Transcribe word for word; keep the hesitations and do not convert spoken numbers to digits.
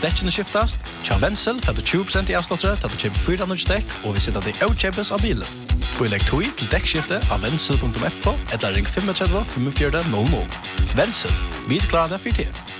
dekkene skiftast. Tja Wenzel får du tjue prosent i avslottere til at du kjøper fyra nye dekk, og vi sitter det avkjøpes av bilen. På legg to til dekkskifte av wenzel punktum f o eller ring fem tre fem fem fire null null. Wenzel, vi er klare for til.